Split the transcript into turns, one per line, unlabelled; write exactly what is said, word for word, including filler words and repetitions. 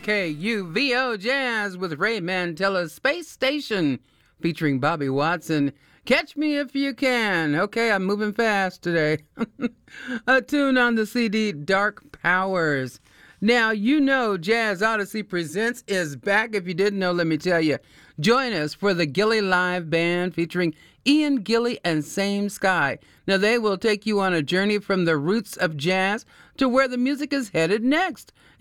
K U V O Jazz with Ray Mantella's Space Station featuring Bobby Watson. Catch me if you can. Okay, I'm moving fast today. A tune on the C D Dark Powers. Now, you know Jazz Odyssey Presents is back. If you didn't know, let me tell you. Join us for the Gilly Live Band featuring Ian Gilly and Same Sky. Now, they will take you on a journey from the roots of jazz to where the music is headed next.